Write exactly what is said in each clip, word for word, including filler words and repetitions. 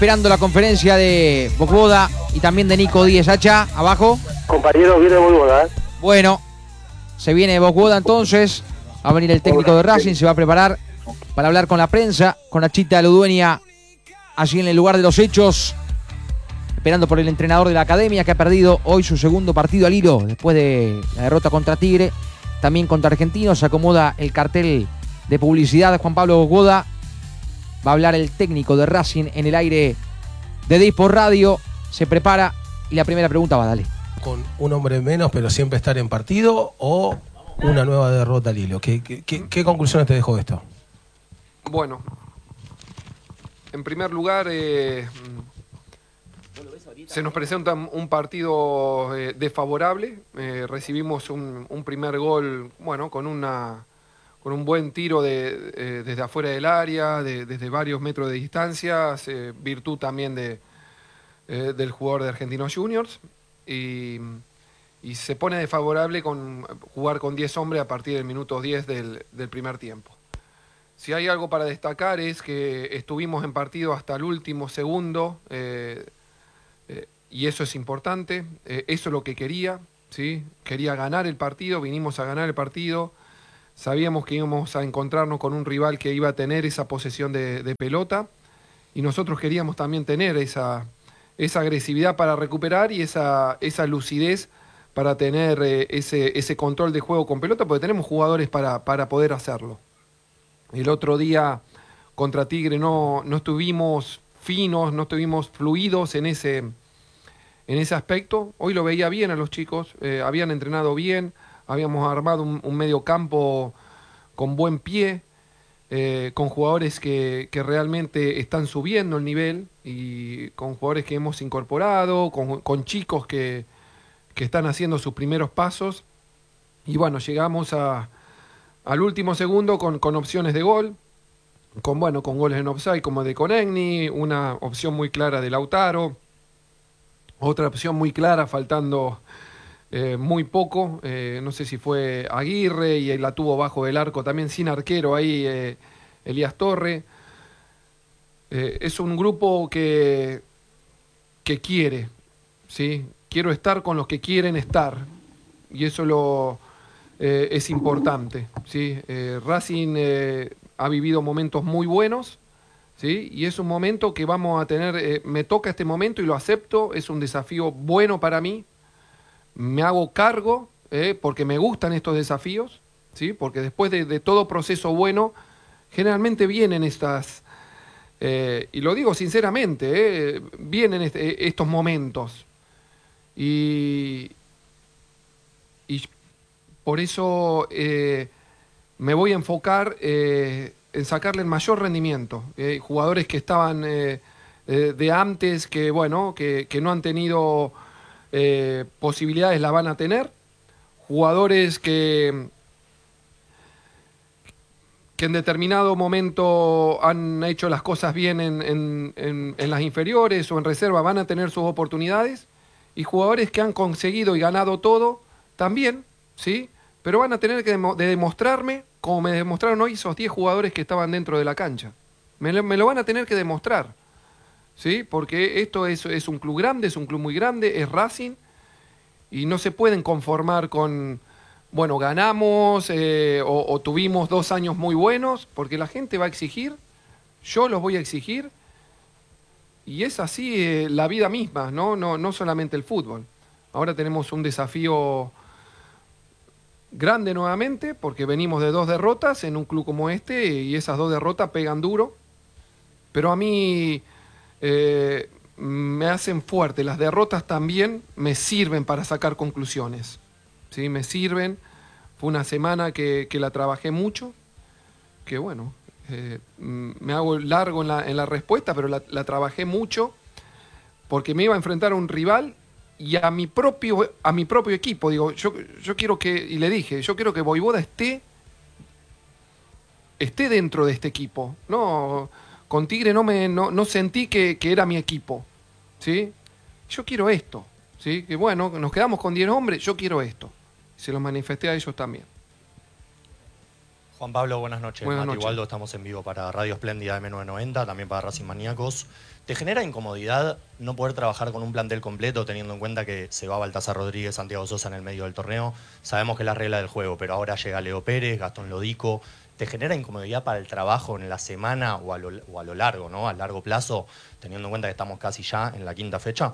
esperando la conferencia de Voivoda y también de Nico Díez. Hacha, abajo. Compañero, viene Voivoda, ¿eh? Bueno, se viene Voivoda entonces. Va a venir el técnico de Racing, se va a preparar para hablar con la prensa, con Nachita Ludueña, allí en el lugar de los hechos, esperando por el entrenador de la academia, que ha perdido hoy su segundo partido al hilo, después de la derrota contra Tigre, también contra Argentinos. Se acomoda el cartel de publicidad. Juan Pablo Voivoda. Va a hablar el técnico de Racing en el aire de Dispo Radio. Se prepara y la primera pregunta va, dale. ¿Con un hombre menos, pero siempre estar en partido, o una nueva derrota al hilo? ¿Qué, qué, qué, qué conclusiones te dejó esto? Bueno, en primer lugar, eh, se nos presenta un partido eh, desfavorable. Eh, recibimos un, un primer gol, bueno, con una con un buen tiro de, eh, desde afuera del área, de, desde varios metros de distancia, eh, virtud también de, eh, del jugador de Argentinos Juniors. Y, y se pone desfavorable con jugar con diez hombres a partir del minuto diez del, del primer tiempo. Si hay algo para destacar es que estuvimos en partido hasta el último segundo, eh, eh, y eso es importante, eh, eso es lo que quería, ¿sí? Quería ganar el partido, vinimos a ganar el partido, sabíamos que íbamos a encontrarnos con un rival que iba a tener esa posesión de, de pelota, y nosotros queríamos también tener esa, esa agresividad para recuperar y esa, esa lucidez para tener eh, ese, ese control de juego con pelota, porque tenemos jugadores para, para poder hacerlo. El otro día contra Tigre no, no estuvimos finos, no estuvimos fluidos en ese, en ese aspecto. Hoy lo veía bien a los chicos, eh, habían entrenado bien, habíamos armado un, un medio campo con buen pie, eh, con jugadores que, que realmente están subiendo el nivel y con jugadores que hemos incorporado, con, con chicos que, que están haciendo sus primeros pasos. Y bueno, llegamos a... al último segundo con, con opciones de gol, con bueno con goles en offside como de Conegni, una opción muy clara de Lautaro, otra opción muy clara faltando eh, muy poco, eh, no sé si fue Aguirre y la tuvo bajo del arco también sin arquero ahí eh, Elías Torre. Eh, es un grupo que, que quiere, ¿sí? Quiero estar con los que quieren estar y eso lo... Eh, es importante, ¿sí? Eh, Racing eh, ha vivido momentos muy buenos, ¿sí? Y es un momento que vamos a tener, eh, me toca este momento y lo acepto, es un desafío bueno para mí, me hago cargo, eh, porque me gustan estos desafíos, ¿sí? Porque después de, de todo proceso bueno, generalmente vienen estas, eh, y lo digo sinceramente, eh, vienen este, estos momentos, y... y por eso eh, me voy a enfocar eh, en sacarle el mayor rendimiento. Eh, jugadores que estaban eh, eh, de antes, que bueno, que, que no han tenido eh, posibilidades, la van a tener. Jugadores que, que en determinado momento han hecho las cosas bien en, en, en, en las inferiores o en reserva, van a tener sus oportunidades. Y jugadores que han conseguido y ganado todo, también, ¿sí? Pero van a tener que de demostrarme, como me demostraron hoy esos diez jugadores que estaban dentro de la cancha. Me lo, me lo van a tener que demostrar, ¿sí? Porque esto es, es un club grande, es un club muy grande, es Racing, y no se pueden conformar con, bueno, ganamos eh, o, o tuvimos dos años muy buenos, porque la gente va a exigir, yo los voy a exigir, y es así eh, la vida misma, ¿no? No, no solamente el fútbol. Ahora tenemos un desafío grande nuevamente, porque venimos de dos derrotas en un club como este, y esas dos derrotas pegan duro, pero a mí eh, me hacen fuerte. Las derrotas también me sirven para sacar conclusiones, ¿sí? Me sirven. Fue una semana que, que la trabajé mucho, que bueno, eh, me hago largo en la, en la respuesta, pero la, la trabajé mucho, porque me iba a enfrentar a un rival y a mi propio, a mi propio equipo. Digo, yo, yo quiero que, y le dije, yo quiero que Voivoda esté, esté dentro de este equipo. No, con Tigre no me, no, no sentí que, que era mi equipo, ¿sí? Yo quiero esto, ¿sí? Que bueno, nos quedamos con diez hombres, yo quiero esto. Se lo manifesté a ellos también. Juan Pablo, buenas noches. Buenas Mati noches. Waldo, estamos en vivo para Radio Espléndida M novecientos noventa, también para Racing Maníacos. ¿Te genera incomodidad no poder trabajar con un plantel completo, teniendo en cuenta que se va Baltasar Rodríguez, Santiago Sosa en el medio del torneo? Sabemos que es la regla del juego, pero ahora llega Leo Pérez, Gastón Lodico. ¿Te genera incomodidad para el trabajo en la semana o a lo, o a lo largo, ¿no? A largo plazo, teniendo en cuenta que estamos casi ya en la quinta fecha?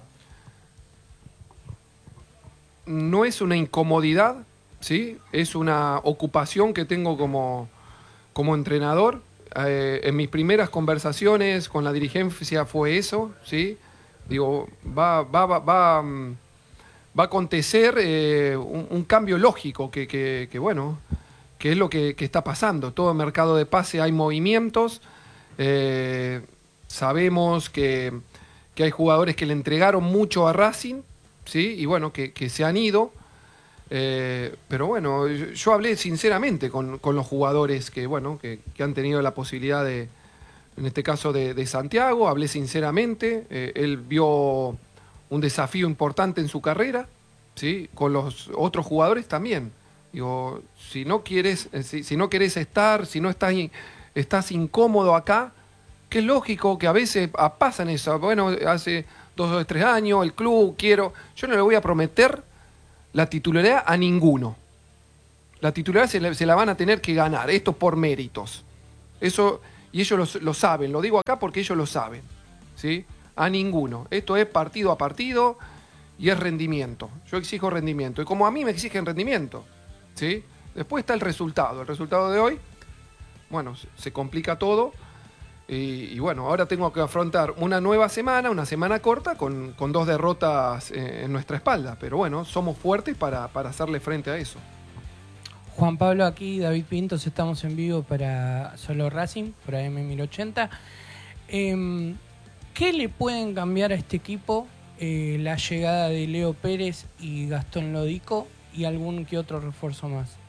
No es una incomodidad, ¿sí? Es una ocupación que tengo como, como entrenador. Eh, en mis primeras conversaciones con la dirigencia fue eso, ¿sí? Digo, va, va, va, va, mm, va a acontecer eh, un, un cambio lógico que, que, que, bueno, que es lo que, que está pasando. Todo el mercado de pase hay movimientos. Eh, sabemos que, que hay jugadores que le entregaron mucho a Racing, ¿sí? Y bueno, que, que se han ido. Eh, pero bueno, yo, yo hablé sinceramente con, con los jugadores que, bueno, que, que han tenido la posibilidad de, en este caso de, de Santiago, hablé sinceramente. Eh, él vio un desafío importante en su carrera, ¿sí? Con los otros jugadores también. Digo, si no quieres, eh, si, si no querés estar, si no estás, in, estás incómodo acá, que es lógico que a veces ah, pasan eso. Bueno, hace dos o tres años, el club, quiero. Yo no le voy a prometer la titularidad a ninguno. La titularidad se la, se la van a tener que ganar, esto por méritos. Eso, y ellos lo, lo saben, lo digo acá porque ellos lo saben, ¿sí? A ninguno. Esto es partido a partido y es rendimiento. Yo exijo rendimiento. Y como a mí me exigen rendimiento, ¿sí? Después está el resultado. El resultado de hoy, bueno, se, se complica todo. Y, y bueno, ahora tengo que afrontar una nueva semana, una semana corta, con, con dos derrotas eh, en nuestra espalda. Pero bueno, somos fuertes para, para hacerle frente a eso. Juan Pablo, aquí David Pintos, estamos en vivo para Solo Racing, por A M mil ochenta. Eh, ¿Qué le pueden cambiar a este equipo eh, la llegada de Leo Pérez y Gastón Lodico y algún que otro refuerzo más?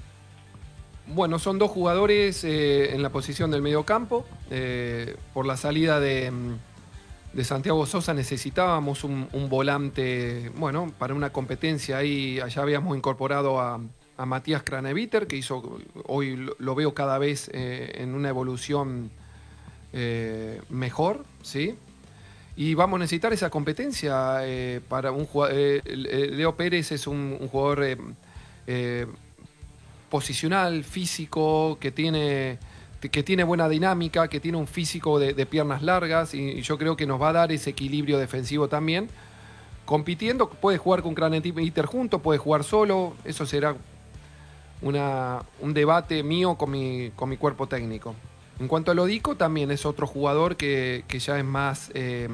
Bueno, son dos jugadores eh, en la posición del mediocampo. Eh, por la salida de, de Santiago Sosa necesitábamos un, un volante, bueno, para una competencia ahí. Allá habíamos incorporado a, a Matías Craneviter, que hizo, hoy lo, lo veo cada vez eh, en una evolución eh, mejor, ¿sí? Y vamos a necesitar esa competencia eh, para un jugador. Eh, Leo Pérez es un, un jugador eh, eh, posicional, físico, que tiene, que tiene buena dinámica, que tiene un físico de, de piernas largas, y, y yo creo que nos va a dar ese equilibrio defensivo también. Compitiendo, puede jugar con Craneviter junto, puede jugar solo, eso será una, un debate mío con mi, con mi cuerpo técnico. En cuanto a Lodico, también es otro jugador que, que ya es más, eh,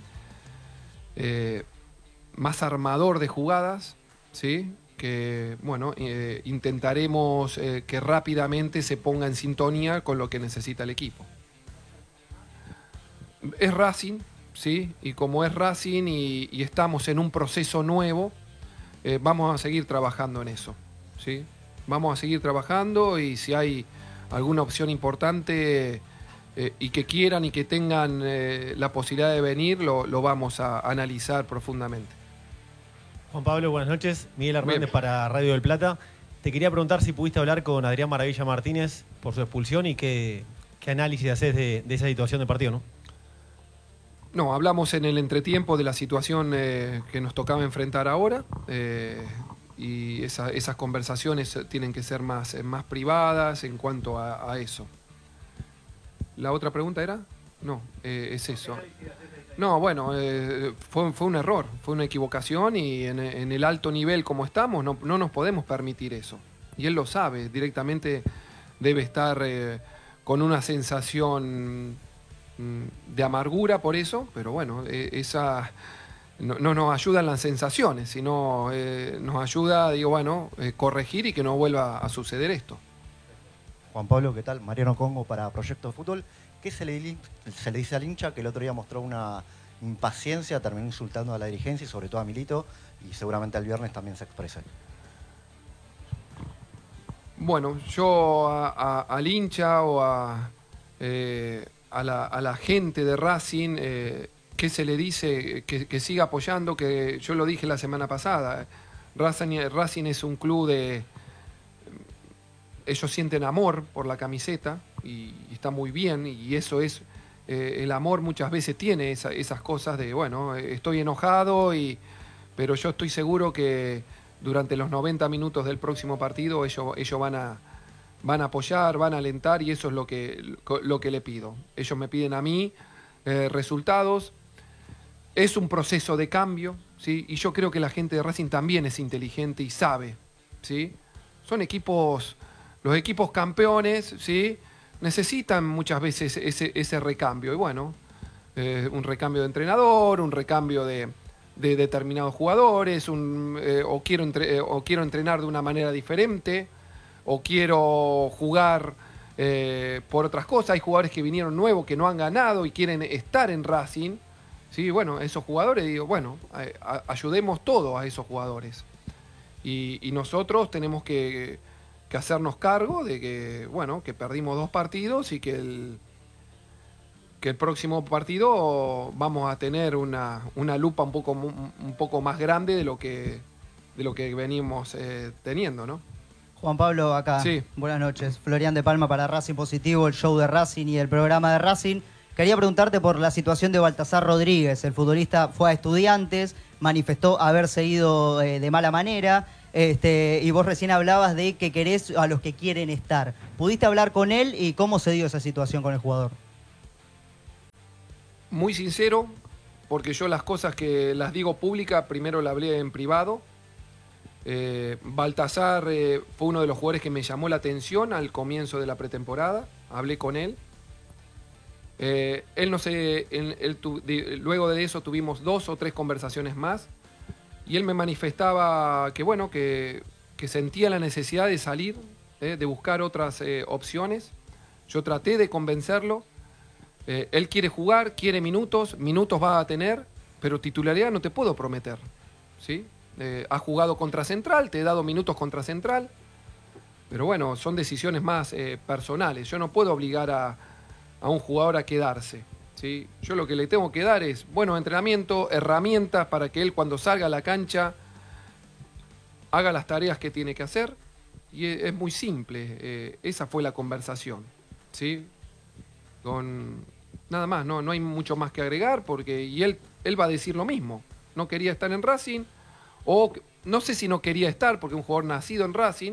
eh, más armador de jugadas, ¿sí? Que, bueno, eh, intentaremos eh, que rápidamente se ponga en sintonía con lo que necesita el equipo. Es Racing, ¿sí? Y como es Racing y, y estamos en un proceso nuevo, eh, vamos a seguir trabajando en eso, ¿sí? Vamos a seguir trabajando, y si hay alguna opción importante eh, y que quieran y que tengan eh, la posibilidad de venir, lo, lo vamos a analizar profundamente. Juan Pablo, buenas noches. Miguel Hernández Bien. para Radio del Plata. Te quería preguntar si pudiste hablar con Adrián Maravilla Martínez por su expulsión y qué, qué análisis haces de, de esa situación de partido, ¿no? No, hablamos en el entretiempo de la situación eh, que nos tocaba enfrentar ahora, eh, y esa, esas conversaciones tienen que ser más, eh, más privadas en cuanto a, a eso. ¿La otra pregunta era? No, eh, es eso. No, bueno, eh, fue, fue un error, fue una equivocación, y en, en el alto nivel como estamos no, no nos podemos permitir eso. Y él lo sabe, directamente debe estar eh, con una sensación de amargura por eso, pero bueno, eh, esa no, no nos ayudan las sensaciones, sino eh, nos ayuda, digo, bueno, eh, corregir y que no vuelva a suceder esto. Juan Pablo, ¿qué tal? Mariano Congo para Proyecto de Fútbol. ¿Qué se le, se le dice al hincha que el otro día mostró una impaciencia, terminó insultando a la dirigencia y sobre todo a Milito, y seguramente el viernes también se exprese? Bueno, yo a, a, al hincha o a, eh, a, la, a la gente de Racing, eh, ¿qué se le dice? Que, que siga apoyando, que yo lo dije la semana pasada. Racing, Racing es un club de ellos sienten amor por la camiseta y, y está muy bien, y eso es, eh, el amor muchas veces tiene esa, esas cosas de, bueno, estoy enojado, y, pero yo estoy seguro que durante los noventa minutos del próximo partido ellos, ellos van a, van a apoyar, van a alentar, y eso es lo que, lo que le pido. Ellos me piden a mí eh, resultados. Es un proceso de cambio, ¿sí? Y yo creo que la gente de Racing también es inteligente y sabe, ¿sí? Son equipos, los equipos campeones, ¿sí? Necesitan muchas veces ese, ese recambio. Y bueno, eh, un recambio de entrenador, un recambio de, de determinados jugadores, un, eh, o, quiero entre, eh, o quiero entrenar de una manera diferente, o quiero jugar eh, por otras cosas. Hay jugadores que vinieron nuevos, que no han ganado y quieren estar en Racing. Sí, bueno, esos jugadores, digo, bueno, a, a, ayudemos todos a esos jugadores. Y, y nosotros tenemos que, que hacernos cargo de que, bueno, que perdimos dos partidos y que el, que el próximo partido vamos a tener una, una lupa un poco, un poco más grande de lo que, de lo que venimos eh, teniendo, ¿no? Juan Pablo, acá. Sí. Buenas noches. Florian de Palma para Racing Positivo, el show de Racing y el programa de Racing. Quería preguntarte por la situación de Baltasar Rodríguez. El futbolista fue a Estudiantes, manifestó haberse ido eh, de mala manera, este, y vos recién hablabas de que querés a los que quieren estar. ¿Pudiste hablar con él y cómo se dio esa situación con el jugador? Muy sincero, porque yo las cosas que las digo públicas, primero la hablé en privado. Eh, Baltasar eh, fue uno de los jugadores que me llamó la atención al comienzo de la pretemporada. Hablé con él. Eh, él no sé, él, él tu, de, luego de eso tuvimos dos o tres conversaciones más, y él me manifestaba que bueno, que, que sentía la necesidad de salir, eh, de buscar otras eh, opciones. Yo traté de convencerlo. Eh, él quiere jugar, quiere minutos, minutos va a tener, pero titularidad no te puedo prometer, ¿sí? Eh, ha jugado contra Central, te he dado minutos contra Central, pero bueno, son decisiones más eh, personales. Yo no puedo obligar a a un jugador a quedarse, ¿sí? Yo lo que le tengo que dar es bueno entrenamiento, herramientas para que él cuando salga a la cancha haga las tareas que tiene que hacer, y es, es muy simple. Eh, esa fue la conversación, ¿sí? Con nada más, no, no hay mucho más que agregar, porque y él, él va a decir lo mismo. No quería estar en Racing, o no sé si no quería estar, porque un jugador nacido en Racing,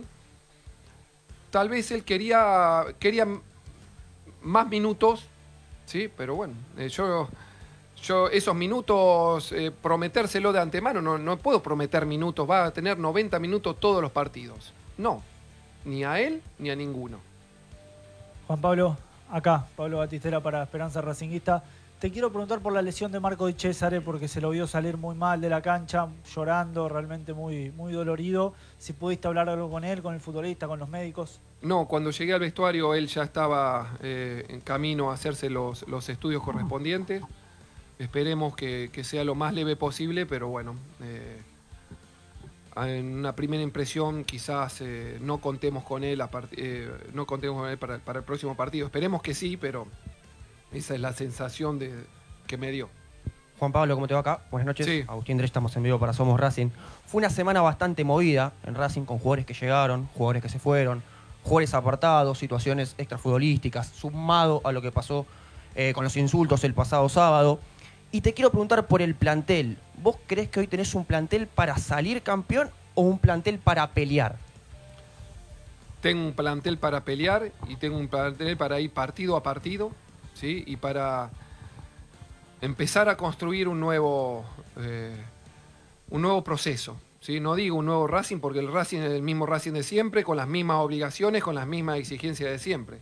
tal vez él quería, quería más minutos, sí, pero bueno, eh, yo, yo esos minutos, eh, prometérselo de antemano, no, no puedo prometer minutos, va a tener noventa minutos todos los partidos. No, ni a él ni a ninguno. Juan Pablo, acá, Pablo Batistera para Esperanza Racinguista. Te quiero preguntar por la lesión de Marco Di Cesare, porque se lo vio salir muy mal de la cancha, llorando, realmente muy, muy dolorido. Si pudiste hablar algo con él, con el futbolista, con los médicos. No, cuando llegué al vestuario él ya estaba eh, en camino a hacerse los, los estudios correspondientes. Esperemos que, que sea lo más leve posible, pero bueno, eh, en una primera impresión quizás eh, no contemos con él, a part- eh, no contemos con él para, para el próximo partido. Esperemos que sí, pero esa es la sensación de, que me dio. Juan Pablo, ¿cómo te va acá? Buenas noches. Sí. Agustín Dre, estamos en vivo para Somos Racing. Fue una semana bastante movida en Racing, con jugadores que llegaron, jugadores que se fueron, jugadores apartados, situaciones extrafutbolísticas, sumado a lo que pasó eh, con los insultos el pasado sábado. Y te quiero preguntar por el plantel. ¿Vos crees que hoy tenés un plantel para salir campeón o un plantel para pelear? Tengo un plantel para pelear y tengo un plantel para ir partido a partido, ¿sí? Y para empezar a construir un nuevo, eh, un nuevo proceso, ¿sí? No digo un nuevo Racing, porque el Racing es el mismo Racing de siempre, con las mismas obligaciones, con las mismas exigencias de siempre.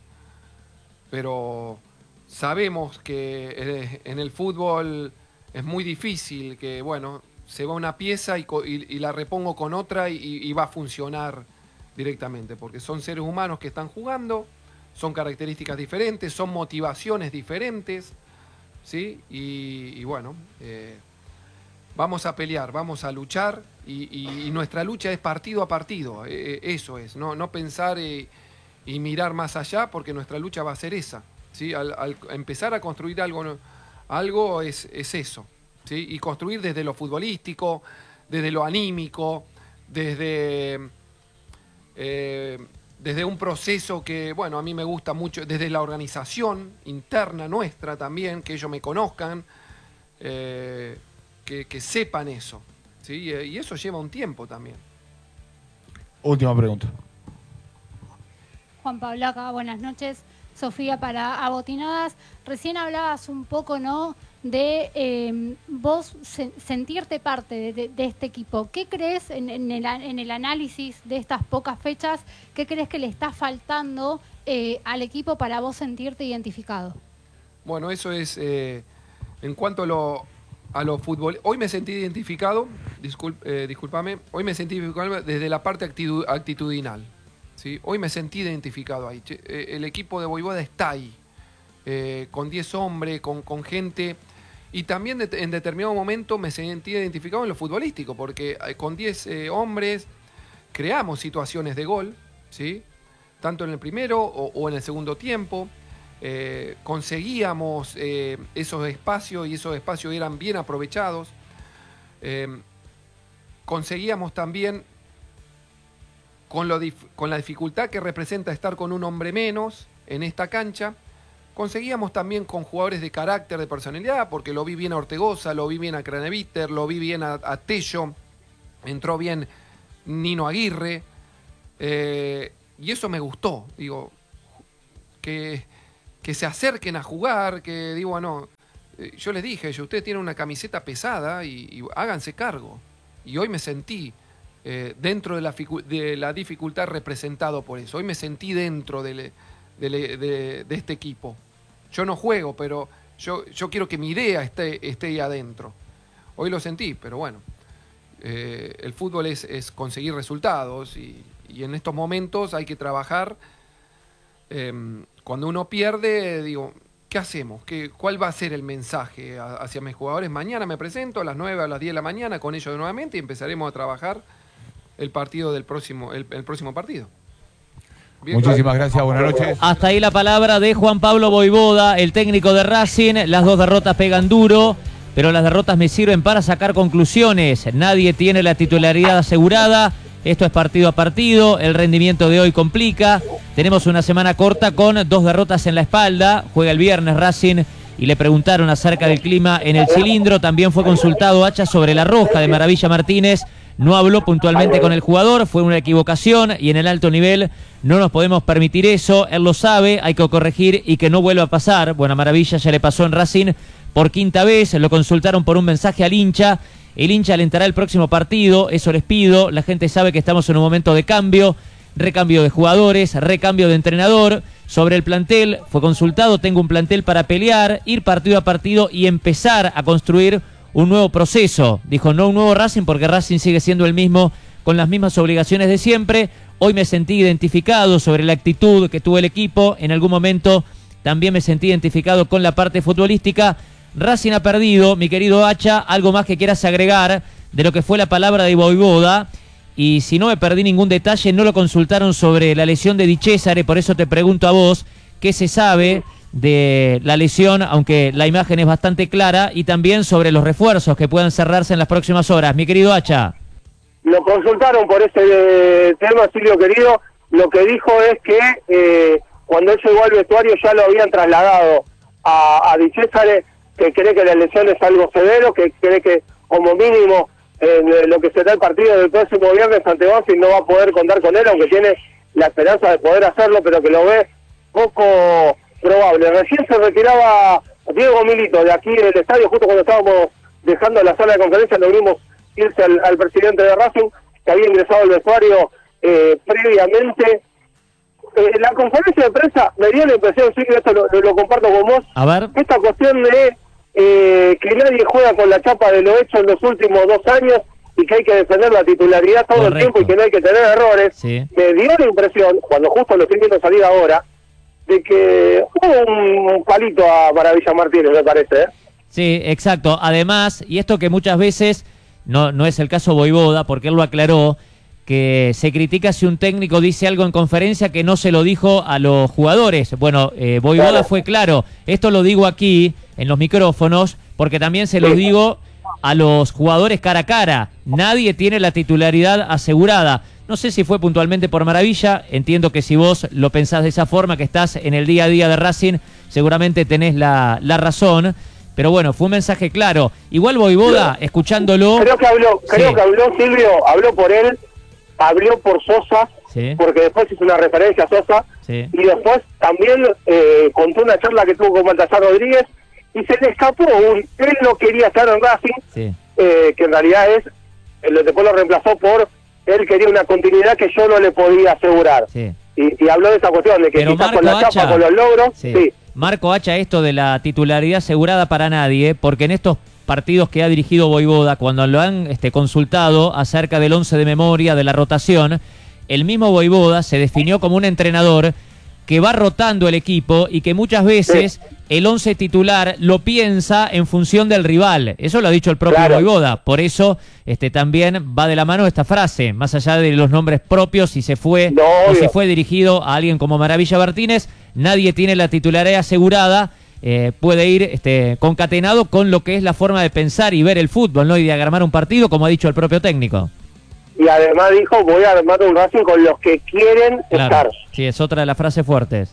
Pero sabemos que eh, en el fútbol es muy difícil que, bueno, se va una pieza y, y, y la repongo con otra y, y va a funcionar directamente, porque son seres humanos que están jugando, son características diferentes, son motivaciones diferentes, ¿sí? Y, y bueno, eh, vamos a pelear, vamos a luchar, y, y, y nuestra lucha es partido a partido, eh, eso es, no, no pensar y, y mirar más allá, porque nuestra lucha va a ser esa, ¿sí? Al, al empezar a construir algo, algo es, es eso, ¿sí? Y construir desde lo futbolístico, desde lo anímico, desde... Eh, desde un proceso que, bueno, a mí me gusta mucho, desde la organización interna nuestra también, que ellos me conozcan, eh, que, que sepan eso, ¿sí? Y eso lleva un tiempo también. Última pregunta. Juan Pablo acá, buenas noches. Sofía para Abotinadas. Recién hablabas un poco, ¿no?, de eh, vos se, sentirte parte de, de, de este equipo. ¿Qué crees en, en, el, en el análisis de estas pocas fechas? ¿Qué crees que le está faltando eh, al equipo para vos sentirte identificado? Bueno, eso es eh, en cuanto a lo, a lo fútbol. Hoy me sentí identificado, disculp, eh, discúlpame, hoy me sentí identificado desde la parte actitud, actitudinal. ¿Sí? Hoy me sentí identificado ahí. El equipo de Voivoda está ahí, eh, con diez hombres, con, con gente, y también de, en determinado momento me sentí identificado en lo futbolístico, porque con diez eh, hombres creamos situaciones de gol, ¿sí? Tanto en el primero o, o en el segundo tiempo, eh, conseguíamos eh, esos espacios y esos espacios eran bien aprovechados, eh, conseguíamos también Con, lo dif- con la dificultad que representa estar con un hombre menos en esta cancha, conseguíamos también con jugadores de carácter, de personalidad, porque lo vi bien a Ortegoza, lo vi bien a Craneviter, lo vi bien a, a Tello, entró bien Nino Aguirre, eh, y eso me gustó, digo, que, que se acerquen a jugar, que digo, no, eh, yo les dije, yo, ustedes tienen una camiseta pesada y, y háganse cargo, y hoy me sentí Eh, dentro de la, de la dificultad representado por eso. Hoy me sentí dentro de, de, de, de este equipo. Yo no juego, pero yo, yo quiero que mi idea esté, esté ahí adentro. Hoy lo sentí, pero bueno, eh, el fútbol es, es conseguir resultados y, y en estos momentos hay que trabajar. Eh, cuando uno pierde, digo, ¿qué hacemos? ¿Qué, ¿Cuál va a ser el mensaje hacia mis jugadores? Mañana me presento a las nueve, a las diez de la mañana con ellos nuevamente y empezaremos a trabajar el partido del próximo, el, el próximo partido. Bien, Muchísimas gracias, buenas noches. Hasta ahí la palabra de Juan Pablo Voivoda, el técnico de Racing. Las dos derrotas pegan duro, pero las derrotas me sirven para sacar conclusiones. Nadie tiene la titularidad asegurada. Esto es partido a partido. El rendimiento de hoy complica. Tenemos una semana corta con dos derrotas en la espalda. Juega el viernes Racing y le preguntaron acerca del clima en el cilindro. También fue consultado Hacha sobre la roja de Maravilla Martínez. No habló puntualmente con el jugador, fue una equivocación y en el alto nivel no nos podemos permitir eso. Él lo sabe, hay que corregir y que no vuelva a pasar. Bueno, a Maravilla ya le pasó en Racing por quinta vez, lo consultaron por un mensaje al hincha. El hincha alentará el próximo partido, eso les pido. La gente sabe que estamos en un momento de cambio, recambio de jugadores, recambio de entrenador. Sobre el plantel, fue consultado, tengo un plantel para pelear, ir partido a partido y empezar a construir un nuevo proceso. Dijo, no un nuevo Racing, porque Racing sigue siendo el mismo, con las mismas obligaciones de siempre. Hoy me sentí identificado sobre la actitud que tuvo el equipo. En algún momento también me sentí identificado con la parte futbolística. Racing ha perdido, mi querido Hacha. ¿Algo más que quieras agregar de lo que fue la palabra de Voivoda? Y si no me perdí ningún detalle, no lo consultaron sobre la lesión de Di Cesare, por eso te pregunto a vos, ¿qué se sabe de la lesión, aunque la imagen es bastante clara, y también sobre los refuerzos que puedan cerrarse en las próximas horas? Mi querido Hacha. Lo consultaron por ese eh, tema, Silvio querido. Lo que dijo es que eh, cuando él llegó al vestuario ya lo habían trasladado a, a Di Cesare, que cree que la lesión es algo severo, que cree que como mínimo en lo que será el partido del próximo viernes ante Banfield no va a poder contar con él, aunque tiene la esperanza de poder hacerlo, pero que lo ve poco probable. Recién se retiraba Diego Milito de aquí del estadio, justo cuando estábamos dejando la sala de conferencia, lo vimos irse al, al presidente de Racing, que había ingresado al vestuario eh, previamente. Eh, la conferencia de prensa me dio la impresión, sí, que esto lo, lo, lo comparto con vos, a ver, esta cuestión de eh, que nadie juega con la chapa de lo hecho en los últimos dos años y que hay que defender la titularidad todo Correcto. el tiempo y que no hay que tener errores, sí. Me dio la impresión, cuando justo lo estoy viendo salir ahora, de que hubo un palito a Maravilla Martínez, me parece, ¿eh? Sí, exacto. Además, y esto que muchas veces no, no es el caso Voivoda, porque él lo aclaró, que se critica si un técnico dice algo en conferencia que no se lo dijo a los jugadores. Bueno, eh, Voivoda claro. fue claro. Esto lo digo aquí, en los micrófonos, porque también se lo digo a los jugadores cara a cara. Nadie tiene la titularidad asegurada. No sé si fue puntualmente por Maravilla, entiendo que si vos lo pensás de esa forma, que estás en el día a día de Racing, seguramente tenés la, la razón, pero bueno, fue un mensaje claro. Igual Vojvoda, escuchándolo... Creo que habló, creo Sí. que habló Silvio, habló por él, habló por Sosa, Sí. porque después hizo una referencia a Sosa, Sí. y después también eh, contó una charla que tuvo con Baltasar Rodríguez, y se le escapó un... Él no quería estar en Racing, Sí. eh, que en realidad es... El después lo reemplazó por... Él quería una continuidad que yo no le podía asegurar. Sí. Y, y habló de esa cuestión, de que Pero quizás con Marco la chapa, Hacha- con los logros... Sí. sí. Marco Hacha esto de la titularidad asegurada para nadie, porque en estos partidos que ha dirigido Vojvoda, cuando lo han este, consultado acerca del once de memoria, de la rotación, el mismo Vojvoda se definió como un entrenador que va rotando el equipo y que muchas veces el once titular lo piensa en función del rival. Eso lo ha dicho el propio Claro. Vojvoda. Por eso este, también va de la mano esta frase, más allá de los nombres propios, si se fue No, o si obvio. fue dirigido a alguien como Maravilla Martínez, nadie tiene la titularidad asegurada, eh, puede ir este, concatenado con lo que es la forma de pensar y ver el fútbol, ¿no? Y diagramar un partido, como ha dicho el propio técnico. Y además dijo, voy a armar un Racing con los que quieren estar. Claro, sí, es otra de las frases fuertes.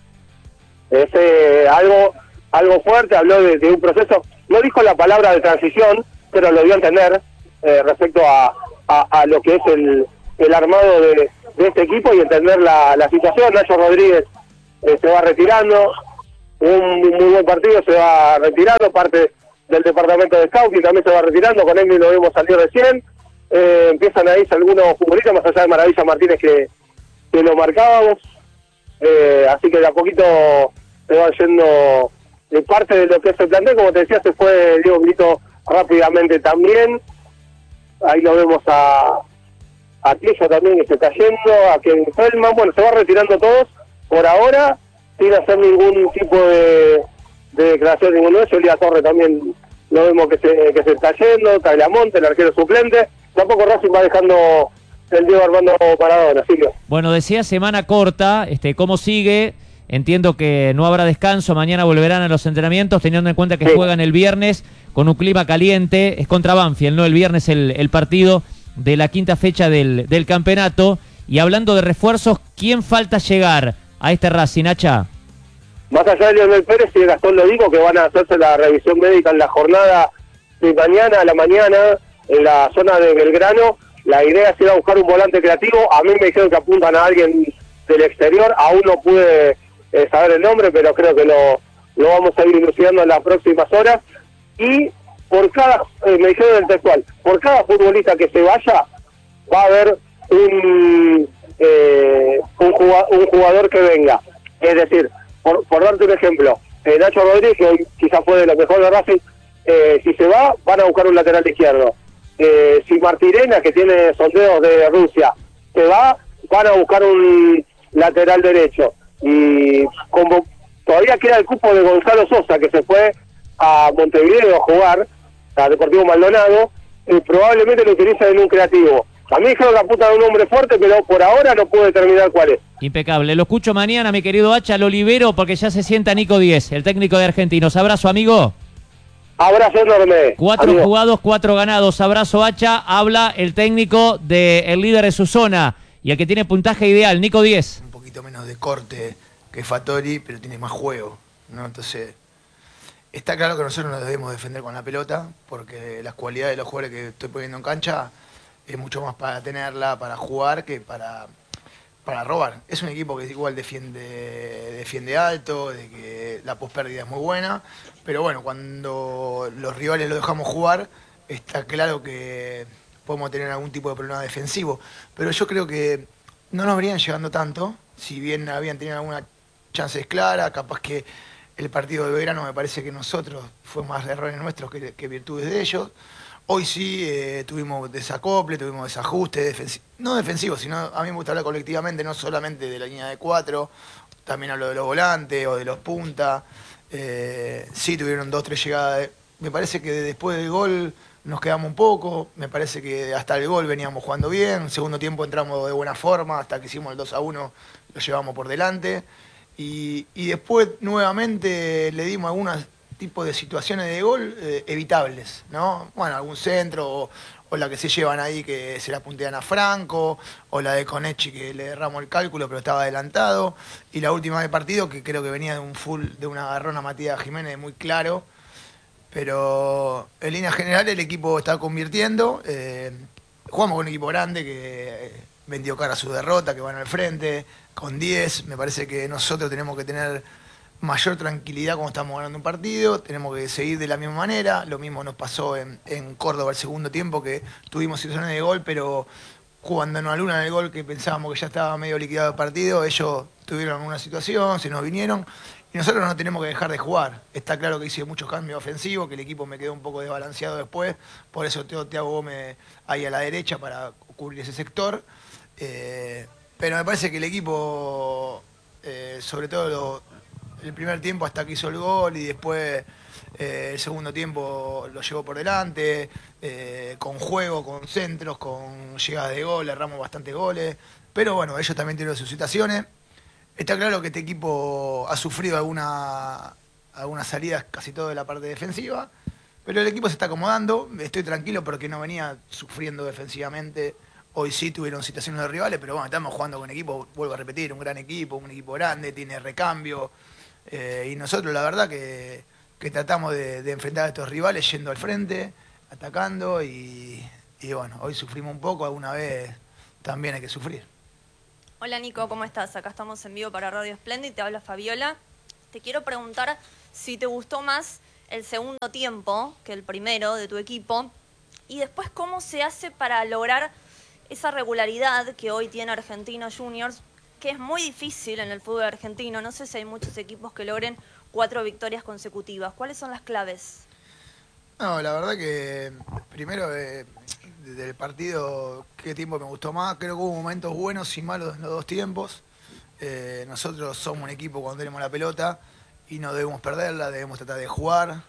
Es eh, algo algo fuerte, habló de, de un proceso, no dijo la palabra de transición, pero lo dio a entender eh, respecto a, a, a lo que es el, el armado de, de este equipo y entender la, la situación. Nacho Rodríguez eh, se va retirando, un muy buen partido, se va retirando, parte del departamento de scouting también se va retirando, con Emily lo vimos salir recién, eh, empiezan a irse algunos futbolistas, más allá de Maravilla Martínez que, que lo marcábamos, eh, así que de a poquito se va yendo de parte de lo que es el plantel. Como te decía, se fue Diego Milito rápidamente también, ahí lo vemos a a Tillo también que se está yendo, a Kevin Feldman, bueno, se va retirando todos por ahora, sin hacer ningún tipo de, de declaración ninguno de ellos. Elías Torre también lo vemos que se, que se está yendo, Tagliamonte, el arquero suplente, tampoco Racing va dejando el Diego Armando Maradona, así que... Bueno, decía semana corta, este, ¿cómo sigue? Entiendo que no habrá descanso, mañana volverán a los entrenamientos, teniendo en cuenta que Sí. juegan el viernes con un clima caliente, es contra Banfield, ¿no? El viernes el, el partido de la quinta fecha del, del campeonato. Y hablando de refuerzos, ¿quién falta llegar a este Racing, Hacha? Más allá de Leonel Pérez y de Gastón lo digo, que van a hacerse la revisión médica en la jornada de mañana a la mañana en la zona de Belgrano. La idea es ir a buscar un volante creativo. A mí me dijeron que apuntan a alguien del exterior. Aún no pude eh, saber el nombre, pero creo que lo, lo vamos a ir dilucidando en las próximas horas. Y por cada, eh, me dijeron el textual, por cada futbolista que se vaya, va a haber un, eh, un, jugador, un jugador que venga. Es decir, por, por darte un ejemplo, eh, Nacho Rodríguez, que hoy quizás fue de lo mejor de Racing, eh, si se va, van a buscar un lateral izquierdo. Eh, si Martirena, que tiene sondeos de Rusia, se va, van a buscar un lateral derecho. Y como todavía queda el cupo de Gonzalo Sosa, que se fue a Montevideo a jugar, a Deportivo Maldonado, eh, probablemente lo utilicen en un creativo. A mí dijeron que apuntan a un hombre fuerte, pero por ahora no puedo determinar cuál es. Impecable. Lo escucho mañana, mi querido Hacha, lo libero porque ya se sienta Nico Diez, el técnico de Argentinos. Abrazo, amigo. Abrazo enorme. Cuatro amigo. jugados, cuatro ganados. Abrazo, Hacha. Habla el técnico del líder de su zona y el que tiene puntaje ideal, Nico Diez. Un poquito menos de corte que Fattori, pero tiene más juego, ¿no? Entonces, está claro que nosotros nos debemos defender con la pelota, porque las cualidades de los jugadores que estoy poniendo en cancha es mucho más para tenerla, para jugar, que para, para robar. Es un equipo que igual defiende, defiende alto, de que la pospérdida es muy buena, pero bueno, cuando los rivales lo dejamos jugar, está claro que podemos tener algún tipo de problema defensivo. Pero yo creo que no nos venían llegando tanto, si bien habían tenido algunas chances claras, capaz que el partido de verano me parece que nosotros fue más de errores nuestros que, que virtudes de ellos. Hoy sí eh, tuvimos desacople, tuvimos desajuste, defensi no defensivos, sino a mí me gusta hablar colectivamente, no solamente de la línea de cuatro, también hablo de los volantes o de los puntas. Eh, sí tuvieron dos, tres llegadas. De, me parece que después del gol nos quedamos un poco, me parece que hasta el gol veníamos jugando bien, segundo tiempo entramos de buena forma, hasta que hicimos el dos a uno lo llevamos por delante. Y, y después nuevamente le dimos algunos tipo de situaciones de gol eh, evitables, ¿no? Bueno, algún centro o, o la que se llevan ahí que se la puntean a Franco, o la de Conechi que le erramos el cálculo pero estaba adelantado, y la última del partido que creo que venía de un full, de un agarrón a Matías Jiménez muy claro, pero en línea general el equipo está convirtiendo, eh, jugamos con un equipo grande que eh, vendió cara a su derrota, que van al frente, con diez, me parece que nosotros tenemos que tener mayor tranquilidad cuando estamos ganando un partido, tenemos que seguir de la misma manera, lo mismo nos pasó en, en Córdoba el segundo tiempo, que tuvimos situaciones de gol, pero cuando nos alunan el gol que pensábamos que ya estaba medio liquidado el partido, ellos tuvieron una situación, se nos vinieron, y nosotros no tenemos que dejar de jugar. Está claro que hice muchos cambios ofensivos, que el equipo me quedó un poco desbalanceado después, por eso tengo Thiago Gómez ahí a la derecha para cubrir ese sector, eh, pero me parece que el equipo, eh, sobre todo lo, el primer tiempo hasta que hizo el gol y después eh, el segundo tiempo lo llevó por delante, eh, con juego, con centros, con llegadas de gol, erramos bastantes goles, pero bueno, ellos también tienen sus situaciones. Está claro que este equipo ha sufrido alguna, algunas salidas, casi todo de la parte defensiva, pero el equipo se está acomodando, estoy tranquilo porque no venía sufriendo defensivamente. Hoy sí tuvieron situaciones de rivales, pero bueno, estamos jugando con equipo, vuelvo a repetir, un gran equipo, un equipo grande, tiene recambio, eh, y nosotros la verdad que, que tratamos de, de enfrentar a estos rivales yendo al frente, atacando, y, y bueno, hoy sufrimos un poco, alguna vez también hay que sufrir. Hola Nico, ¿cómo estás? Acá estamos en vivo para Radio Splendid, te habla Fabiola. Te quiero preguntar si te gustó más el segundo tiempo que el primero de tu equipo, y después cómo se hace para lograr esa regularidad que hoy tiene Argentinos Juniors, que es muy difícil en el fútbol argentino. No sé si hay muchos equipos que logren cuatro victorias consecutivas. ¿Cuáles son las claves? No, la verdad que primero eh, del partido, qué tiempo me gustó más. Creo que hubo momentos buenos y malos en los dos tiempos. Eh, nosotros somos un equipo cuando tenemos la pelota y no debemos perderla, debemos tratar de jugar.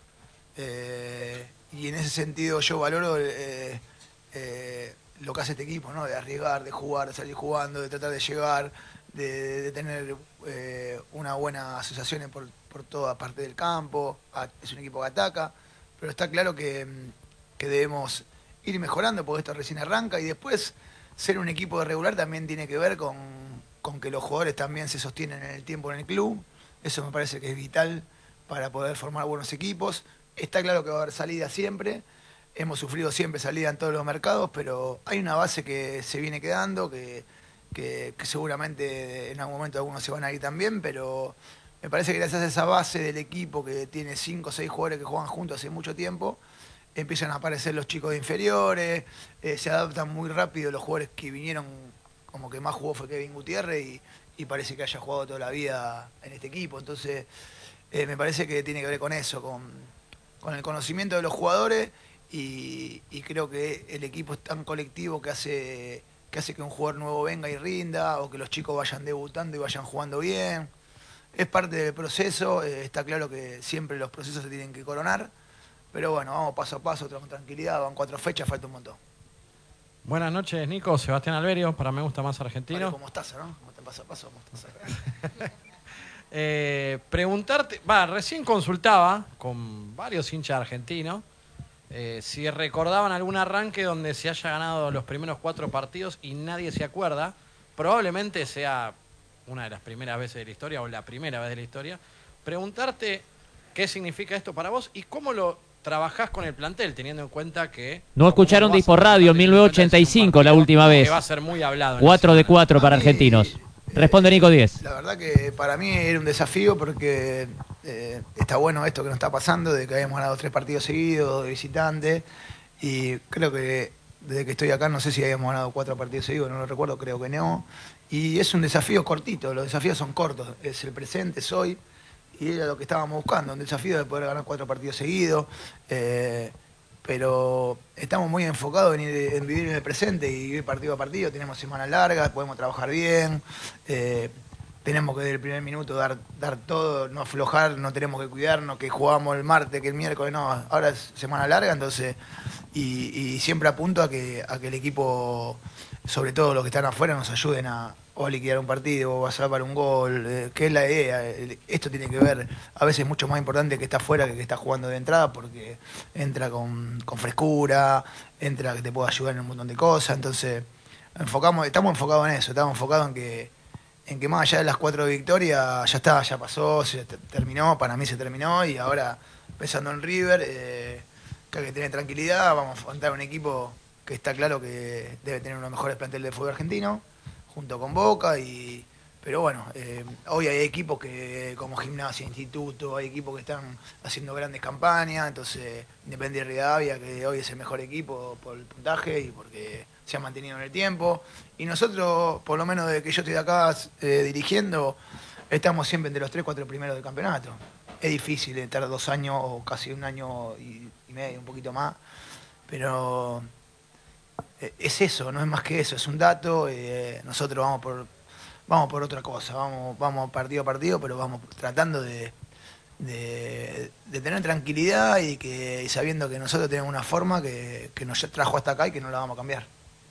Eh, y en ese sentido yo valoro eh, eh, lo que hace este equipo, ¿no? De arriesgar, de jugar, de salir jugando, de tratar de llegar, de, de tener eh, una buena asociación por, por toda parte del campo. Es un equipo que ataca, pero está claro que, que debemos ir mejorando porque esto recién arranca, y después ser un equipo de regular también tiene que ver con, con que los jugadores también se sostienen en el tiempo en el club. Eso me parece que es vital para poder formar buenos equipos. Está claro que va a haber salida siempre. Hemos sufrido siempre salida en todos los mercados, pero hay una base que se viene quedando, que, que, que seguramente en algún momento algunos se van a ir también, pero me parece que gracias a esa base del equipo que tiene cinco o seis jugadores que juegan juntos hace mucho tiempo, empiezan a aparecer los chicos de inferiores, eh, se adaptan muy rápido los jugadores que vinieron, como que más jugó fue Kevin Gutiérrez, y, y parece que haya jugado toda la vida en este equipo. Entonces eh, me parece que tiene que ver con eso, con, con el conocimiento de los jugadores. Y, y creo que el equipo es tan colectivo que hace, que hace que un jugador nuevo venga y rinda, o que los chicos vayan debutando y vayan jugando bien. Es parte del proceso, eh, está claro que siempre los procesos se tienen que coronar, pero bueno, vamos paso a paso, con tranquilidad, van cuatro fechas, falta un montón. Buenas noches, Nico. Sebastián Alberio, para Me Gusta Más Argentino. Vale, como estás, ¿no? ¿Cómo te paso a paso? ¿Cómo estás? eh, preguntarte, va, recién consultaba con varios hinchas argentinos, Eh, si recordaban algún arranque donde se haya ganado los primeros cuatro partidos y nadie se acuerda. Probablemente sea una de las primeras veces de la historia o la primera vez de la historia. Preguntarte qué significa esto para vos y cómo lo trabajás con el plantel, teniendo en cuenta que... No escucharon de Hipo Radio en mil novecientos ochenta y cinco la última vez. Que va a ser muy hablado. cuatro de cuatro para Argentinos. Responde Nico diez. La verdad que para mí era un desafío porque eh, está bueno esto que nos está pasando, de que habíamos ganado tres partidos seguidos de visitante, y creo que desde que estoy acá no sé si habíamos ganado cuatro partidos seguidos, no lo recuerdo, creo que no. Y es un desafío cortito, los desafíos son cortos, es el presente, es hoy, y era lo que estábamos buscando, un desafío de poder ganar cuatro partidos seguidos. Eh, pero estamos muy enfocados en, ir, en vivir en el presente y vivir partido a partido. Tenemos semanas largas, podemos trabajar bien, eh, tenemos que desde el primer minuto dar, dar todo, no aflojar, no tenemos que cuidarnos, que jugamos el martes, que el miércoles, no, ahora es semana larga, entonces, y, y siempre apunto a que, a que el equipo, sobre todo los que están afuera, nos ayuden a, o liquidar un partido, o a salvar un gol, eh, que es la idea. Esto tiene que ver, a veces mucho más importante que está afuera que que está jugando de entrada, porque entra con, con frescura, entra que te puede ayudar en un montón de cosas. Entonces, enfocamos, estamos enfocados en eso, estamos enfocados en que, en que más allá de las cuatro victorias, ya está, ya pasó, se terminó, para mí se terminó, y ahora pensando en River, eh, que hay que tener tranquilidad, vamos a enfrentar un equipo que está claro que debe tener uno de los mejores planteles de fútbol argentino, junto con Boca, y pero bueno, eh, hoy hay equipos que como Gimnasia, Instituto, hay equipos que están haciendo grandes campañas, entonces Independiente de Rivadavia, que hoy es el mejor equipo por el puntaje y porque se ha mantenido en el tiempo, y nosotros, por lo menos desde que yo estoy de acá eh, dirigiendo, estamos siempre entre los tres, cuatro primeros del campeonato. Es difícil estar dos años o casi un año y, y medio, un poquito más, pero es eso, no es más que eso, es un dato. Eh, nosotros vamos por vamos por otra cosa, vamos vamos partido a partido, pero vamos tratando de, de, de tener tranquilidad y que y sabiendo que nosotros tenemos una forma que, que nos trajo hasta acá y que no la vamos a cambiar.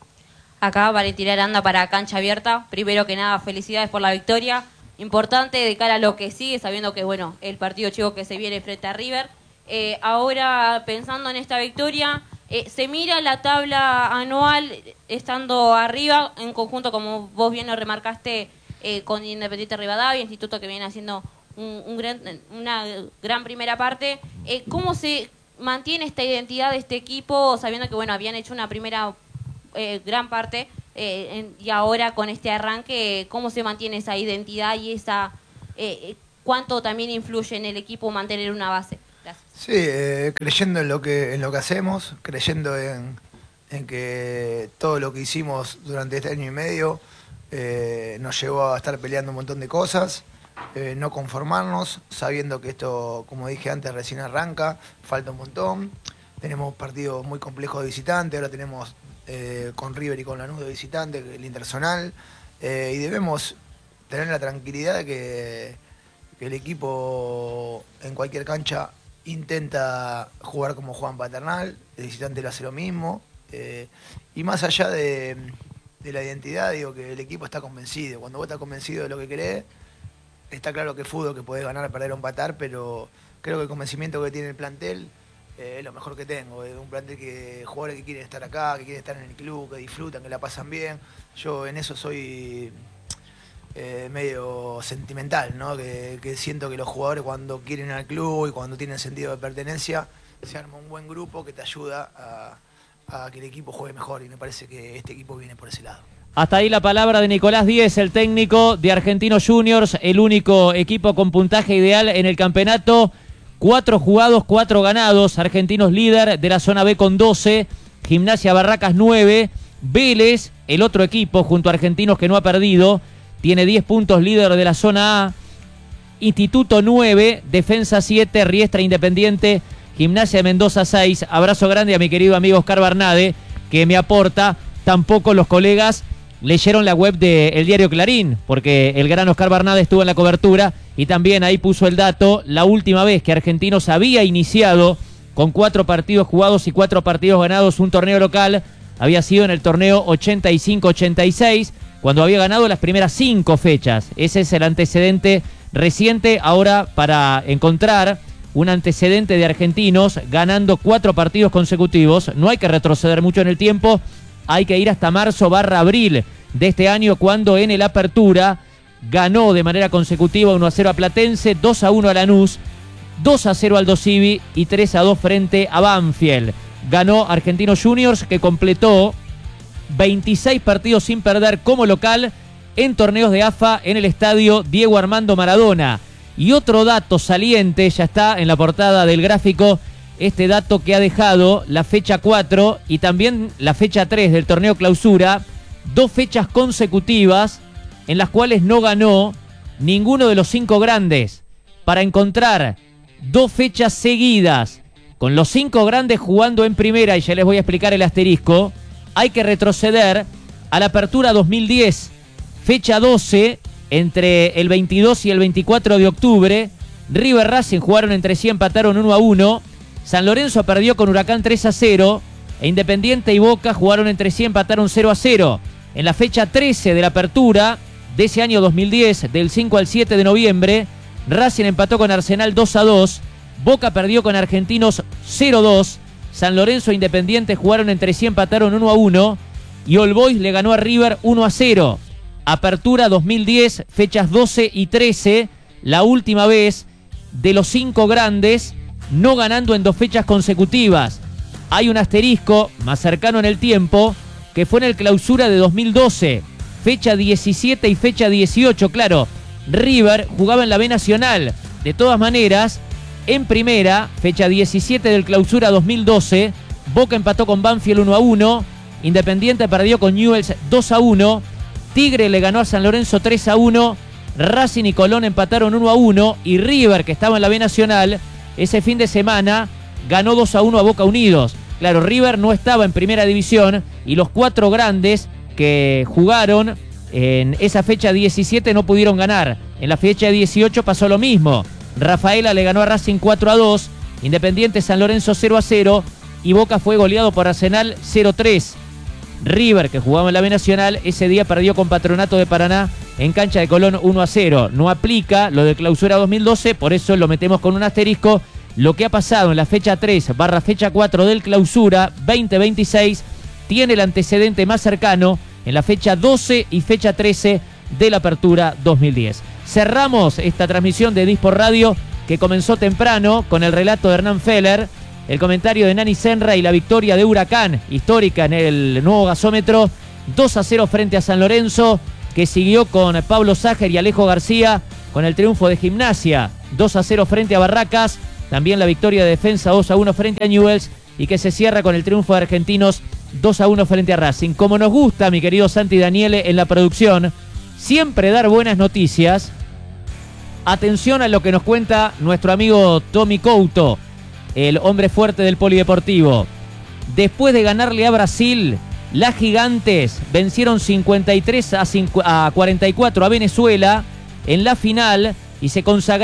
Acá Valentina Aranda para Cancha Abierta. Primero que nada, felicidades por la victoria. Importante de cara a lo que sigue, sabiendo que bueno, el partido chico que se viene frente a River. Eh, ahora, pensando en esta victoria, eh, se mira la tabla anual estando arriba, en conjunto, como vos bien lo remarcaste, eh, con Independiente Rivadavia, instituto que viene haciendo un, un gran, una gran primera parte. Eh, ¿Cómo se mantiene esta identidad de este equipo, sabiendo que bueno, habían hecho una primera eh, gran parte, eh, en, y ahora con este arranque, cómo se mantiene esa identidad y esa eh, cuánto también influye en el equipo mantener una base? Gracias. Sí, eh, creyendo en lo que en lo que hacemos, creyendo en, en que todo lo que hicimos durante este año y medio eh, nos llevó a estar peleando un montón de cosas, eh, no conformarnos, sabiendo que esto, como dije antes, recién arranca, falta un montón, tenemos partidos muy complejos de visitante, ahora tenemos eh, con River y con Lanús de visitante, el Interzonal, eh, y debemos tener la tranquilidad de que, que el equipo en cualquier cancha intenta jugar como Juan Paternal, el visitante lo hace lo mismo, eh, y más allá de, de la identidad, digo que el equipo está convencido. Cuando vos estás convencido de lo que querés, está claro que es fútbol, que podés ganar, perder o empatar, pero creo que el convencimiento que tiene el plantel eh, es lo mejor que tengo. Es un plantel que jugadores que quieren estar acá, que quieren estar en el club, que disfrutan, que la pasan bien. Yo en eso soy Eh, medio sentimental, ¿no? Que, que siento que los jugadores cuando quieren ir al club y cuando tienen sentido de pertenencia, se arma un buen grupo que te ayuda a, a que el equipo juegue mejor, y me parece que este equipo viene por ese lado. Hasta ahí la palabra de Nicolás Díez, el técnico de Argentinos Juniors, el único equipo con puntaje ideal en el campeonato. Cuatro jugados, cuatro ganados. Argentinos líder de la zona B con doce, Gimnasia Barracas nueve, Vélez, el otro equipo junto a Argentinos que no ha perdido, tiene diez puntos, líder de la zona A. Instituto nueve, Defensa siete, Riestra Independiente, Gimnasia de Mendoza seis. Abrazo grande a mi querido amigo Oscar Barnade, que me aporta. Tampoco los colegas leyeron la web del diario Clarín, porque el gran Oscar Barnade estuvo en la cobertura y también ahí puso el dato. La última vez que Argentinos había iniciado con cuatro partidos jugados y cuatro partidos ganados un torneo local había sido en el torneo ochenta y cinco ochenta y seis, cuando había ganado las primeras cinco fechas. Ese es el antecedente reciente. Ahora, para encontrar un antecedente de Argentinos ganando cuatro partidos consecutivos, no hay que retroceder mucho en el tiempo, hay que ir hasta marzo barra abril de este año, cuando en el Apertura ganó de manera consecutiva uno a cero a Platense, dos a uno a Lanús, dos a cero al Aldo Civi y tres a dos frente a Banfield. Ganó Argentinos Juniors, que completó veintiséis partidos sin perder como local en torneos de A F A en el estadio Diego Armando Maradona. Y otro dato saliente, ya está en la portada del gráfico, este dato que ha dejado la fecha cuatro y también la fecha tres del torneo Clausura, dos fechas consecutivas en las cuales no ganó ninguno de los cinco grandes. Para encontrar dos fechas seguidas con los cinco grandes jugando en primera, y ya les voy a explicar el asterisco, hay que retroceder a la Apertura dos mil diez, fecha doce, entre el veintidós y el veinticuatro de octubre. River Racing jugaron entre sí, empataron uno a uno. San Lorenzo perdió con Huracán tres a cero. E Independiente y Boca jugaron entre sí, empataron cero a cero. En la fecha trece de la Apertura, de ese año dos mil diez, del cinco al siete de noviembre, Racing empató con Arsenal dos a dos, Boca perdió con Argentinos cero a dos, San Lorenzo e Independiente jugaron entre sí, empataron uno a uno, y All Boys le ganó a River uno a cero. Apertura dos mil diez, fechas doce y trece, la última vez de los cinco grandes no ganando en dos fechas consecutivas. Hay un asterisco más cercano en el tiempo, que fue en el clausura de dos mil doce, fecha diecisiete y fecha dieciocho. Claro, River jugaba en la B Nacional. De todas maneras, en primera, fecha diecisiete del clausura dos mil doce, Boca empató con Banfield uno a uno, Independiente perdió con Newell's dos a uno, Tigre le ganó a San Lorenzo tres a uno, Racing y Colón empataron uno a uno, y River, que estaba en la B Nacional, ese fin de semana ganó dos a uno a Boca Unidos. Claro, River no estaba en primera división, y los cuatro grandes que jugaron en esa fecha diecisiete no pudieron ganar. En la fecha dieciocho pasó lo mismo. Rafaela le ganó a Racing cuatro a dos, Independiente San Lorenzo cero a cero, y Boca fue goleado por Arsenal cero a tres. River, que jugaba en la B Nacional, ese día perdió con Patronato de Paraná en cancha de Colón uno a cero. No aplica lo de clausura dos mil doce, por eso lo metemos con un asterisco. Lo que ha pasado en la fecha tres barra fecha cuatro del clausura veinte veintiséis tiene el antecedente más cercano en la fecha doce y fecha trece de la apertura dos mil diez. Cerramos esta transmisión de Dispor Radio, que comenzó temprano con el relato de Hernán Feller, el comentario de Nani Senra y la victoria de Huracán, histórica en el nuevo gasómetro, dos a cero frente a San Lorenzo, que siguió con Pablo Ságer y Alejo García con el triunfo de Gimnasia, dos a cero frente a Barracas, también la victoria de Defensa dos a uno frente a Newell's, y que se cierra con el triunfo de Argentinos dos a uno frente a Racing. Como nos gusta, mi querido Santi Daniele, en la producción, siempre dar buenas noticias. Atención a lo que nos cuenta nuestro amigo Tommy Couto, el hombre fuerte del polideportivo. Después de ganarle a Brasil, las Gigantes vencieron cincuenta y tres a cuarenta y cuatro a Venezuela en la final y se consagraron